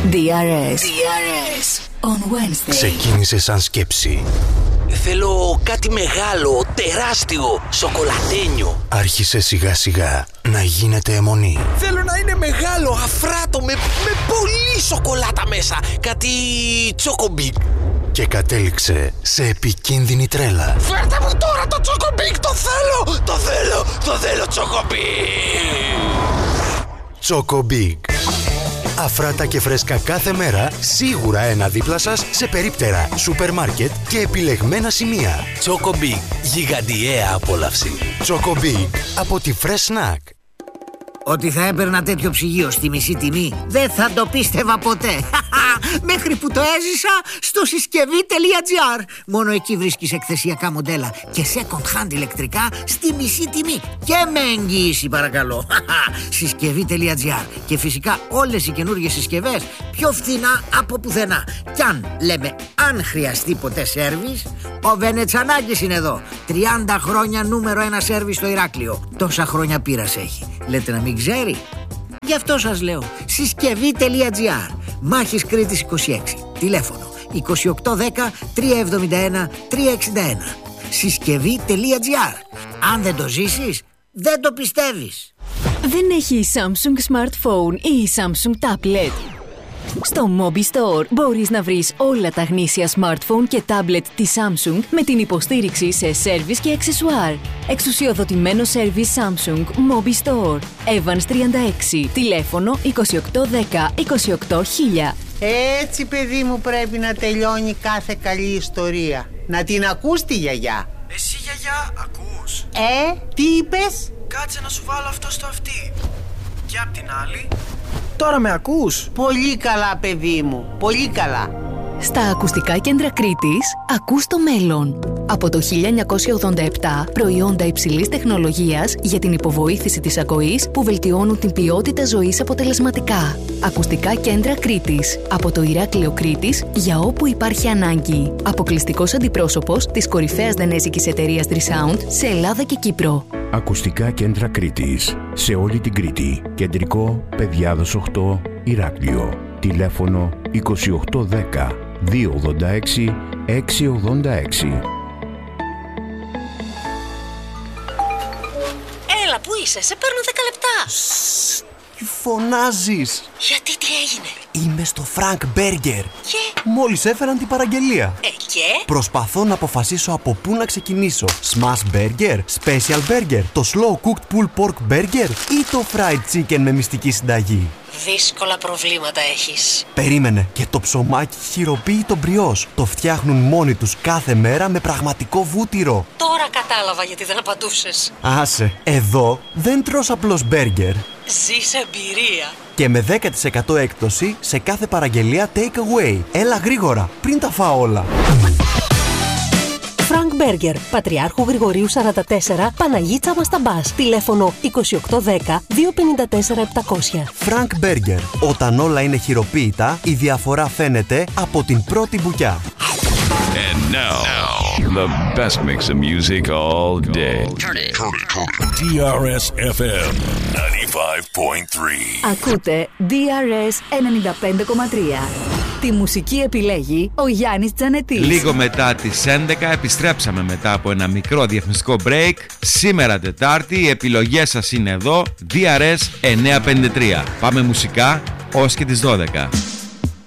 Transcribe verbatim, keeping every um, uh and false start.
ντι αρ ες. ντι αρ ες on Wednesday. Ξεκίνησε σαν σκέψη. Θέλω κάτι μεγάλο, τεράστιο, σοκολατένιο. Άρχισε σιγά σιγά να γίνεται αιμονή. Θέλω να είναι μεγάλο, αφράτο, με, με πολύ σοκολάτα μέσα. Κάτι τσόκομπικ. Και κατέληξε σε επικίνδυνη τρέλα. Φέρτε μου τώρα το τσόκομπικ, το θέλω, το θέλω, το θέλω τσόκομπικ. Τσόκομπικ. Αφράτα και φρέσκα κάθε μέρα, σίγουρα ένα δίπλα σας σε περίπτερα, σούπερ μάρκετ και επιλεγμένα σημεία. Τσόκομπικ, γιγαντιαία απόλαυση. Τσόκομπικ από τη Fresh Snack. Ότι θα έπαιρνα τέτοιο ψυγείο στη μισή τιμή δεν θα το πίστευα ποτέ. Μέχρι που το έζησα στο συσκευή τελεία τζι άρ. Μόνο εκεί βρίσκεις εκθεσιακά μοντέλα και second hand ηλεκτρικά στη μισή τιμή. Και με εγγύηση παρακαλώ. συσκευή τελεία τζι άρ. Και φυσικά όλες οι καινούργιες συσκευές πιο φθηνά από πουθενά. Κι αν λέμε αν χρειαστεί ποτέ σέρβις, ο Βενετσανάκης είναι εδώ. τριάντα χρόνια νούμερο ένα σέρβις στο Ηράκλειο. Τόσα χρόνια πείρας έχει. Λέτε να μην ξέρει? Γι' αυτό σας λέω. συσκευή τελεία τζι άρ. Μάχης Κρήτης είκοσι έξι. Τηλέφωνο είκοσι οκτώ δέκα τριακόσια εβδομήντα ένα τριακόσια εξήντα ένα. συσκευή τελεία τζι άρ. Αν δεν το ζήσεις, δεν το πιστεύεις. Δεν έχει Samsung Smartphone ή Samsung Tablet? Στο Mobi Store μπορείς να βρεις όλα τα γνήσια smartphone και tablet της Samsung με την υποστήριξη σε σέρβις και αξεσουάρ. Εξουσιοδοτημένο σέρβις Samsung Mobi Store. Evans τριάντα έξι. Τηλέφωνο είκοσι οκτώ δέκα είκοσι οκτώ χίλια. Έτσι, παιδί μου, πρέπει να τελειώνει κάθε καλή ιστορία. Να την ακούς τη γιαγιά. Εσύ, γιαγιά, ακούς? Ε, τι είπες? Κάτσε να σου βάλω αυτό στο αυτί. Και απ' την άλλη. Τώρα με ακούς? Πολύ καλά, παιδί μου, πολύ καλά. Στα ακουστικά κέντρα Κρήτης, ακούς το μέλλον. Από το χίλια εννιακόσια ογδόντα επτά, προϊόντα υψηλής τεχνολογίας για την υποβοήθηση της ακοής που βελτιώνουν την ποιότητα ζωής αποτελεσματικά. Ακουστικά κέντρα Κρήτης. Από το Ηράκλειο Κρήτης για όπου υπάρχει ανάγκη. Αποκλειστικός αντιπρόσωπος της κορυφαίας δανέζικης εταιρείας Drisound σε Ελλάδα και Κύπρο. Ακουστικά κέντρα Κρήτης. Σε όλη την Κρήτη. Κεντρικό, Παιδιάδος οκτώ, Ηράκλειο. Τηλέφωνο είκοσι οκτώ δέκα διακόσια ογδόντα έξι εξακόσια ογδόντα έξι. Έλα, πού είσαι, σε παίρνω δέκα λεπτά. Σσσσ, τι φωνάζεις? Γιατί, τι έγινε? Είμαι στο Frank Burger. Και? Μόλις έφεραν την παραγγελία. Ε, και? Προσπαθώ να αποφασίσω από πού να ξεκινήσω. Smash Burger, Special Burger, το Slow Cooked Pulled Pork Burger ή το Fried Chicken με μυστική συνταγή? Δύσκολα προβλήματα έχεις. Περίμενε, και το ψωμάκι χειροποίητο μπριός. Το φτιάχνουν μόνοι τους κάθε μέρα με πραγματικό βούτυρο. Τώρα κατάλαβα γιατί δεν απαντούσες. Άσε, εδώ δεν τρως απλώς μπέργκερ. Ζεις εμπειρία. Και με δέκα τοις εκατό έκπτωση σε κάθε παραγγελία take away. Έλα γρήγορα, πριν τα φάω όλα. Frank Burger, Πατριάρχου Γρηγορίου σαράντα τέσσερα, Παναγίτσα Μασταμπάς. Τηλέφωνο είκοσι οκτώ δέκα διακόσια πενήντα τέσσερα επτακόσια. Frank Burger. Όταν όλα είναι χειροποίητα, η διαφορά φαίνεται από την πρώτη μπουκιά. And now, now, the best mix of music all day. Turn it, turn it, turn it. ντι αρ ες εφ εμ ενενήντα πέντε κόμμα τρία. Ακούτε ντι αρ ες ενενήντα πέντε κόμμα τρία. Τη μουσική επιλέγει ο Γιάννης Τζανετής. Λίγο μετά τις έντεκα επιστρέψαμε μετά από ένα μικρό διαφημιστικό break. Σήμερα Τετάρτη οι επιλογές σας είναι εδώ, ντι αρ ες εννιακόσια πενήντα τρία. Πάμε μουσικά ως και τις δώδεκα.